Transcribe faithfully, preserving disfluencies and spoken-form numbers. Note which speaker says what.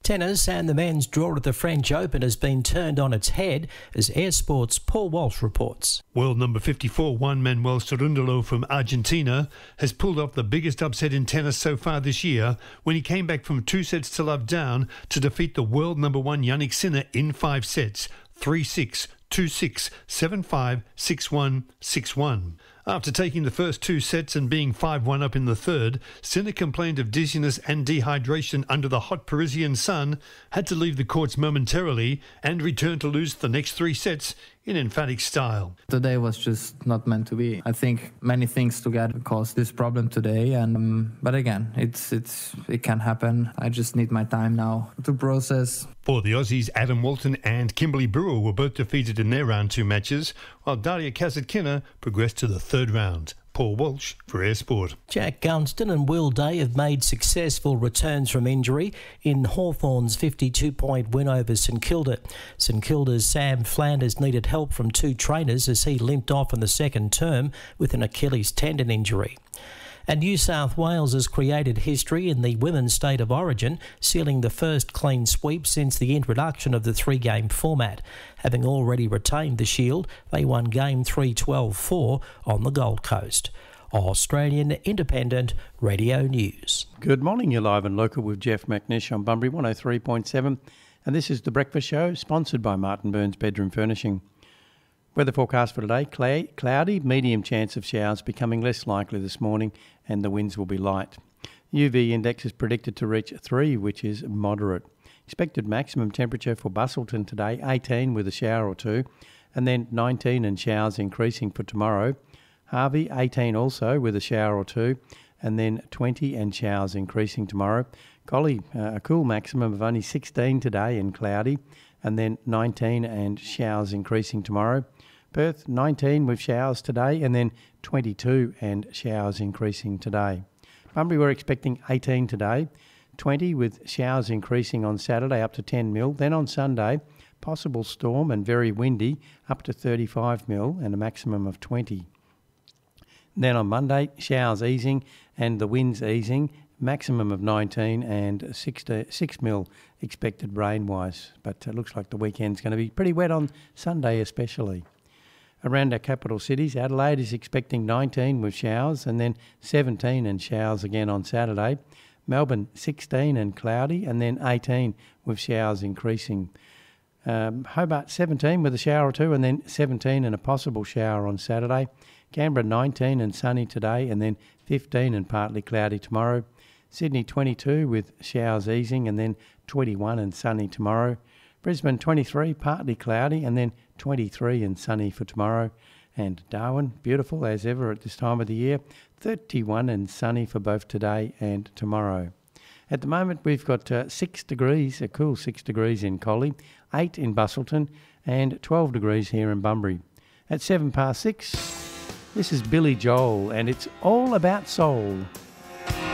Speaker 1: Tennis and the men's draw at the French Open has been turned on its head as Air Sports' Paul Walsh reports.
Speaker 2: World number fifty-four Juan Manuel Cerundolo from Argentina has pulled off the biggest upset in tennis so far this year when he came back from two sets to love down to defeat the world number one Yannick Sinner in five sets, three six, two six, seven five, six one, six one. After taking the first two sets and being five one up in the third, Sinner complained of dizziness and dehydration under the hot Parisian sun, had to leave the courts momentarily and returned to lose the next three sets in emphatic style.
Speaker 3: Today was just not meant to be. I think many things together caused this problem today, and um, but again, it's it's it can happen. I just need my time now to process.
Speaker 2: For the Aussies, Adam Walton and Kimberly Brewer were both defeated in their round two matches, while Daria Kasatkina progressed to the third round. Paul Walsh for Air Sport.
Speaker 1: Jack Gunston and Will Day have made successful returns from injury in Hawthorn's fifty-two point win over St Kilda. St Kilda's Sam Flanders needed help from two trainers as he limped off in the second term with an Achilles tendon injury. And New South Wales has created history in the women's state of origin, sealing the first clean sweep since the introduction of the three-game format. Having already retained the Shield, they won Game three twelve four on the Gold Coast. Australian Independent Radio News.
Speaker 4: Good morning, you're live and local with Jeff McNish on Bunbury one oh three point seven. And this is The Breakfast Show, sponsored by Martin Burns Bedroom Furnishing. Weather forecast for today, cloudy, medium chance of showers, becoming less likely this morning, and the winds will be light. U V index is predicted to reach three, which is moderate. Expected maximum temperature for Busselton today, eighteen with a shower or two, and then nineteen and showers increasing for tomorrow. Harvey, eighteen also with a shower or two, and then twenty and showers increasing tomorrow. Collie, uh, a cool maximum of only sixteen today and cloudy, and then nineteen and showers increasing tomorrow. Perth, nineteen with showers today, and then twenty-two and showers increasing today. Bunbury, we're expecting eighteen today, twenty with showers increasing on Saturday up to ten mil. Then on Sunday, possible storm and very windy up to thirty-five mil and a maximum of twenty. Then on Monday, showers easing and the winds easing, maximum of nineteen and six, to six mil expected rain-wise. But it looks like the weekend's going to be pretty wet on Sunday especially. Around our capital cities, Adelaide is expecting nineteen with showers and then seventeen and showers again on Saturday. Melbourne, sixteen and cloudy, and then eighteen with showers increasing. Um, Hobart, seventeen with a shower or two, and then seventeen and a possible shower on Saturday. Canberra, nineteen and sunny today, and then fifteen and partly cloudy tomorrow. Sydney, twenty-two with showers easing, and then twenty-one and sunny tomorrow. Brisbane, twenty-three, partly cloudy, and then twenty-three and sunny for tomorrow. And Darwin, beautiful as ever at this time of the year, thirty-one and sunny for both today and tomorrow. At the moment, we've got uh, six degrees, a cool six degrees in Collie, eight in Busselton, and twelve degrees here in Bunbury. At seven past six, this is Billy Joel, and it's all about soul.